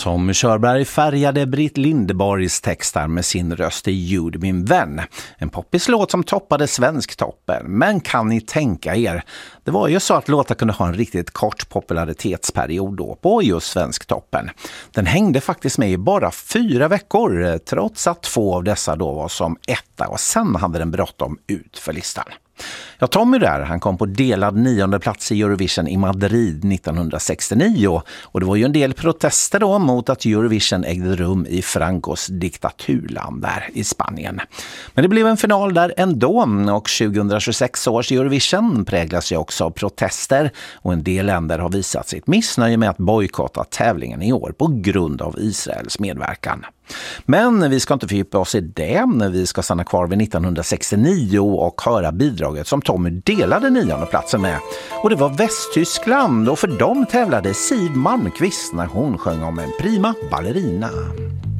Tommy Körberg färgade Britt Lindeborgs texter med sin röst i Ljud min vän. En poppis låt som toppade Svensktoppen. Men kan ni tänka er, det var ju så att låtar kunde ha en riktigt kort popularitetsperiod då på just Svensktoppen. Den hängde faktiskt med i bara 4 veckor, trots att 2 av dessa då var som etta och sen hade den bråttom ut för listan. Ja, Tommy där, han kom på delad 9:e plats i Eurovision i Madrid 1969 och det var ju en del protester då mot att Eurovision ägde rum i Francos diktaturland där i Spanien. Men det blev en final där ändå och 2026 års Eurovision präglas ju också av protester och en del länder har visat sitt missnöje med att bojkotta tävlingen i år på grund av Israels medverkan. Men vi ska inte fördjupa oss i det. Vi ska stanna kvar vid 1969 och höra bidraget som Tommy delade 9:e platsen med. Och det var Västtyskland och för dem tävlade Siw Malmkvist när hon sjöng om en prima ballerina.